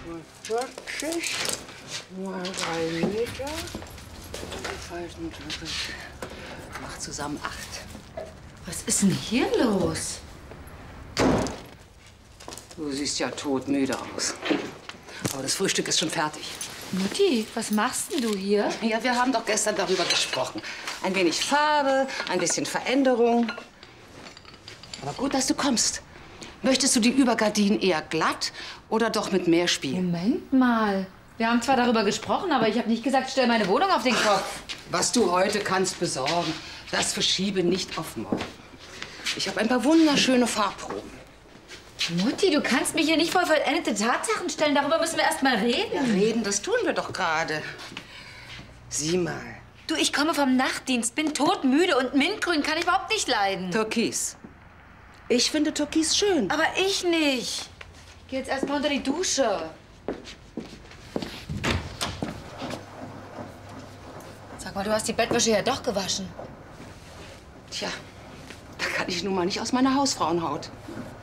40 mal 3 Meter. Macht zusammen 8. Was ist denn hier los? Du siehst ja todmüde aus. Aber das Frühstück ist schon fertig. Mutti, was machst denn du hier? Ja, wir haben doch gestern darüber gesprochen. Ein wenig Farbe, ein bisschen Veränderung. Aber gut, dass du kommst. Möchtest du die Übergardinen eher glatt oder doch mit mehr Spiel? Moment mal. Wir haben zwar darüber gesprochen, aber ich habe nicht gesagt, stell meine Wohnung auf den Kopf. Was du heute kannst besorgen, das verschiebe nicht auf morgen. Ich habe ein paar wunderschöne Farbproben. Mutti, du kannst mich hier nicht vor vollendete Tatsachen stellen. Darüber müssen wir erst mal reden. Ja, reden, das tun wir doch gerade. Sieh mal. Du, ich komme vom Nachtdienst, bin todmüde und Mintgrün kann ich überhaupt nicht leiden. Türkis. Ich finde Türkis schön. Aber ich nicht. Geh jetzt erst mal unter die Dusche. Sag mal, du hast die Bettwäsche ja doch gewaschen. Tja, da kann ich nun mal nicht aus meiner Hausfrauenhaut.